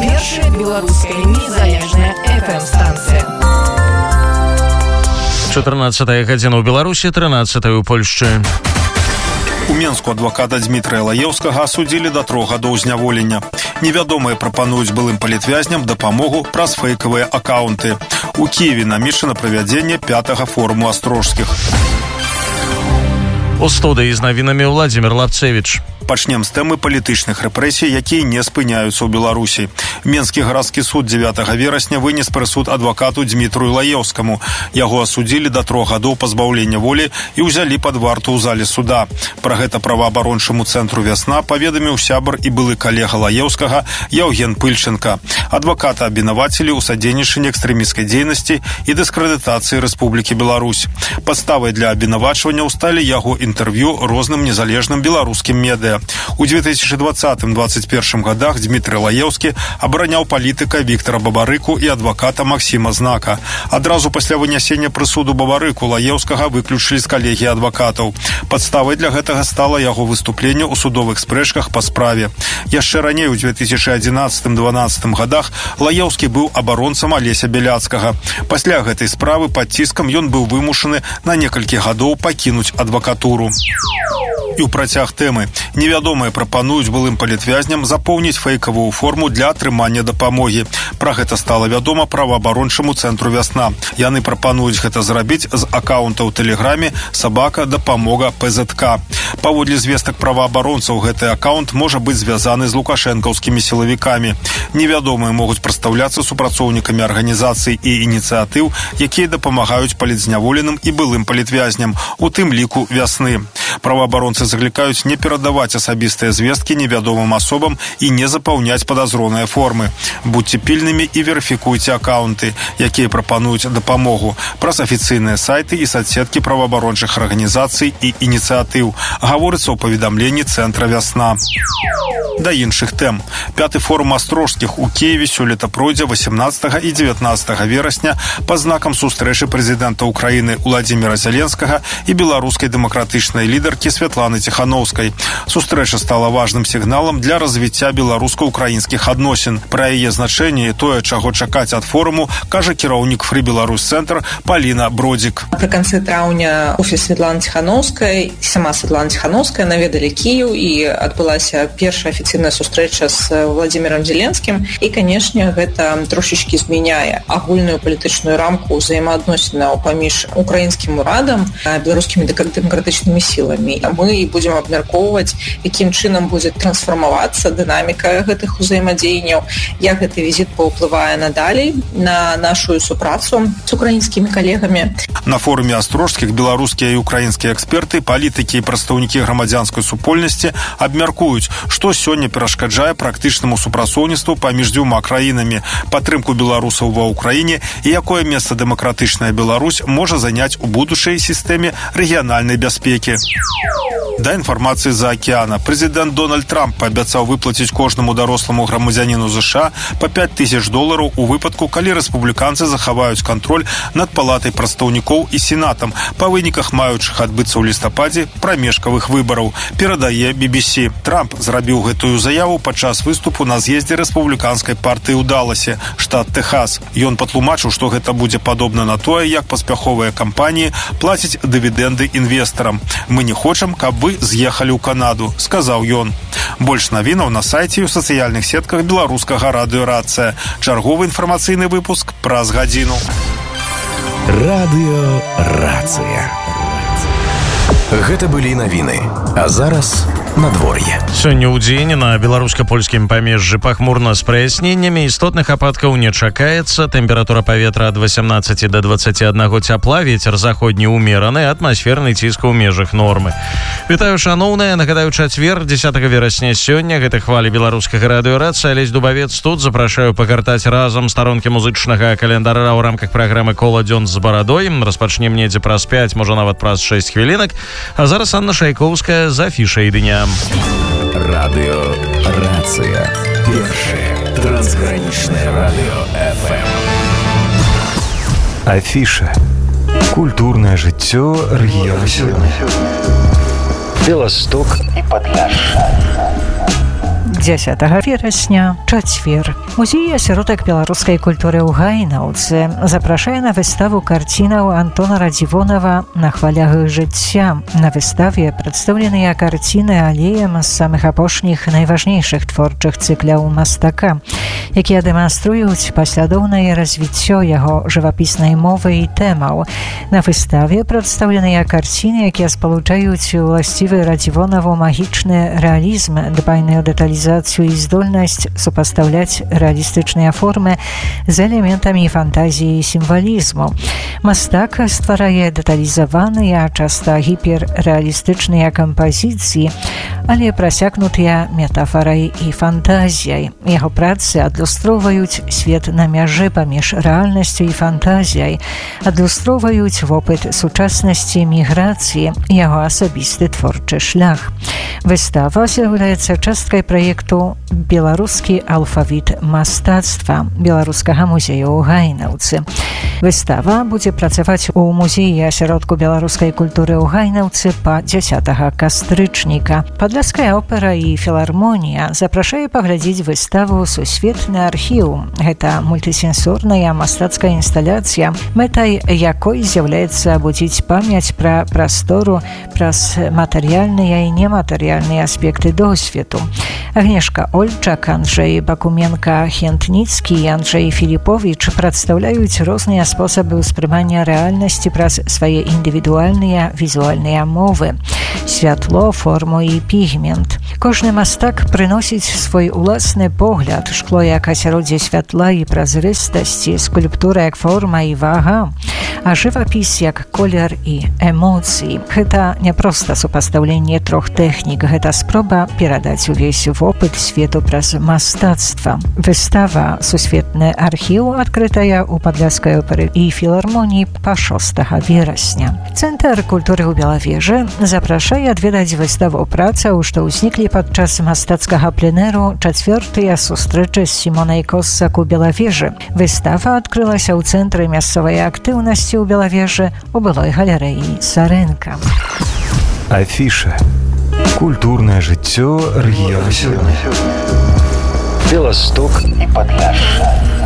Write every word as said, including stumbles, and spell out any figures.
Першая белорусская незалежная эф эм-станция. чатырнаццатая гадзіна ў Беларусі, трынаццатая ў Польшчы. У Менску адваката Дмітрыя Лаеўскага асудзілі да трох гадоў зняволення. Невядомыя прапануюць былым палітвязням дапамогу праз фэйкавыя акаунты. У Кіеве намешчана правядзенне пятага форуму астрожскіх. У студыі з навінамі Владзімір Лапцевіч. Пачнем з тэмы палітычных рэпрэсій, якія не спыняюцца ў Беларусі. Менскі гарадскі суд дзевятага верасня вынес прысуд адвакату Дмітрую Лаеўскаму. Яго асудзілі да трох гадоў пазбаўлення волі і ўзялі пад варту ў зале суда. Пра гэта праваабарончаму цэнтру «Вясна» паведаміў сябар і былы калега Лаеўскага Яўген Пыльченка. Адваката абвінавацілі ў садзейнічанні экстрэмісцкай дзейнасці і дыскрэдытацыі Рэспублікі Беларусь. Падставай для абвінавачвання сталі яго інтэрв'ю розным незалежным беларускім медыа. У две тысячи двадцатым — двадцать первым годах Дмітрый Лаеўскі абараняў палітыка Віктара Бабарыку і адваката Максіма Знака. Адразу пасля вынясення прысуду Бабарыку Лаеўскага выключылі з калегіі адвакатаў. Падставай для гэтага стала яго выступленне ў судовых спрэчках па справе. Яшчэ раней у две тысячи одиннадцатым — дванаццатым годах Лаеўскі быў абаронцам Алеся Бяляцкага. Пасля гэтай справы пад ціскам ён быў вымушаны на некалькі гадоў пакінуць адвакатуру. І ў працяг тэмы. Невядомыя прапануюць былым палітвязням запоўніць фэйкавую форму для атрымання дапамогі. Пра гэта стала вядома праваабарончаму цэнтру «Вясна». Яны прапануюць гэта зрабіць з акаунта ў тэлеграме «Сабака дапамога пэ зэт ка». Паводле звестак праваабаронцаў, гэты акаунт можа быць звязаны з лукашэнкаўскімі сілавікамі. Невядомыя могуць прадстаўляцца супрацоўнікамі арганізацый і ініцыятыў, якія дапамагаюць палітзняволеным і былым палітвязням, у тым ліку «Вясны». Праваабаронцы заклікаюць не перадаваць асабістыя звесткі невядомым асобам і не запаўняць падазроныя формы. Будьце пільнымі і верыфікуйце акаунты, якія прапануюць дапамогу, праз афіцыйныя сайты і соцсеткі праваабарончых арганізацый і ініцыятыў, гаворыцца ў паведамленні цэнтра «Вясна». Да іншых тэм. Пяты форум астрожскіх у Кіеве сёлета пройдзе восемнадцатага і дзевятнаццатага верасня пад знакам сустрэчы прэзідэнта Украіны Уладзіміра Зяленскага і беларускай дэмакратычнай лідаркі Святланы Ціханаўскай. Сустрэча стала важным сігналам для развіцця беларуска-украінскіх адносін. Пра яе значэнне і тое, чаго чакаць ад форуму, кажа кіраўнік Фрі Беларусь Цэнтр Паліна Бродзік. Пры канцы траўня офіс Святланы Ціханаўскай, сама Святлана Ціханаўская наведалі Кіеў і адбылася першая афіцыйная сустрэча з Владзімірам Зеленскім. І, канешне, гэта трошечкі змяняе агульную палітычную рамку ўзаемаадносінаў паміж украінскім урадам і беларускімі дэмакратычнымі сіламі. Мы будзем абмяркоўваць, якім чынам будзе трансфармавацца дынаміка гэтых узаемадзеянняў, як гэты візіт паўплывае надалей на нашу супрацу з украінскімі калегамі. На форуме астрожскіх беларускія і украінскія эксперты, палітыкі і прадстаўнікі грамадзянскай супольнасці абмяркуюць, што сёння перашкаджае практычнаму супрацоўніцтву паміж дзвюма краінамі, падтрымку беларусаў ва ўкраіне і якое месца дэмакратычная Беларусь можа заняць у будучай сістэме рэгіянальнай бяспекі. Да інфармацыі з-за акеана. Прэзідэнт Дональд Трамп паабяцаў выплаціць кожнаму даросламу грамадзяніну ЗША па пяць тысяч долараў у выпадку, калі рэспубліканцы захаваюць кантроль над палатай прадстаўнікоў і сенатам па выніках маючых адбыцца ў лістападзе прамежкавых выбараў, перадае би би сі. Трамп зрабіў гэтую заяву падчас выступу на з'ездзе рэспубліканскай партыі ў Даласе, штат Тэхас. Ён патлумачыў, што гэта будзе падобна на тое, як паспяховыя кампаніі плацяць дывідэнды інвестарам. Мы не хочам, каб вы з'ехалі ў Канаду, сказаў ён. Больш навінаў на сайце і ў сацыяльных сетках беларускага радыё «Рацыя». Чарговы інфармацыйны выпуск праз гадзіну. Радыё «Рацыя». Гэта былі навіны. А зараз надвор'е. Сёння ў дзень на беларуска-польскім памежжы пахмурна з праясненнямі, істотных ападкаў не чакаецца. Тэмпература паветра ад восемнадцаці да дваццаці аднаго цяпла, вецер заходні ўмераны, атмасферны ціск у межах нормы. Вітаю, шаноўныя, нагадаю, чацвер, дзесятага верасня сёння, гэта хвалі беларускага радыё «Рацыя». Алесь Дубавец тут, запрашаю пагартаць разам старонкі музычнага календара ў рамках праграмы «Кола дзён з барадой». Распачнем недзе праз пяць, можа нават праз шэсць хвілінак. А зараз Анна Шайкоўская з афішай дня. Радыё «Рацыя». Першае трансгранічнае радыё эф эм. Афіша. Культурное жыццё рэгіёна сёння. Беласток і Падляшша. дзесятага верасня, чацвер. Музей «Асяродак беларускай культуры ў Гайнаўцы запрашае на выставу карцінаў Антона Радзівонава «На хвалях жыцця». На выставе прадстаўленыя карціны алеем з самых апошніх найважнейшых творчых цыкляў мастака, якія дэманструюць паслядоўнае развіццё яго жывапіснай мовы і тэмаў. На выставе прадстаўленыя карціны, якія спалучаюць уласцівы Радзівонаву магічны рэалізм, дбайную дэталізацыю і здольнасць супастаўляць реалістычныя формы з элементамі фантазіі і сімвалізму. Мастак стварае дэталізаваныя, часта гіперрэалістычныя кампазіцыі, але прасякнутыя метафарай і фантазіяй. Яго працы адлюстроўваюць свет на мяжы паміж рэальнасцю і фантазіяй, адлюстроўваюць вопыт сучаснасці міграцыі, яго асабісты творчы шлях. Выстава з'яўляецца часткай праекту «Беларускі алфавіт мастацтва» Беларускага музею ў Гайнаўцы. Выстава будзе працаваць у музеі асяродку беларускай культуры ў Гайнаўцы па дзясятага кастрычніка. Падляская опера і філармонія запрашае паглядзець выставу «Сусветны архіў». Гэта мультысенсорная мастацкая інсталяцыя, мэтай якой з'яўляецца абудзіць памяць пра прастору праз матэрыяльныя і нематэрыяльныя аспекты досведу. Агнешка Ольчак, Анджэй Бакуменка-Хентніцкі і Анджэй Філіповіч прадстаўляюць розныя спосабы ўспрымання рэальнасці праз свае індывідуальныя візуальныя мовы – святло, форму і пігмент. Кожны мастак прыносіць свой уласны погляд, шкло як асяроддзе святла і празрыстасці, скульптура як форма і вага, а жывапіс як колер і эмоцыі. Гэта не проста супастаўленне трох тэхнік, гэта спроба перадаць увесь вопыт свету праз мастацтва. Выстава «Сусветны архіў» адкрытая ў Падляскай оперы і філармоніі па шостага верасня. Цэнтр культуры ў Белавежы запрашае адведаць выставу працаў, што ўзніклі падчас мастацкага пленэру чацвёртыя сустрэчы з Сімонай Коссак у Белавежы. Выстава адкрылася ў цэнтры мясцовай актыўнасці ў Белавежы у былой галерэі Сарэнка. Афіша. Культурнае жыццё рэгіёну сёння. Беласток і Падляшша.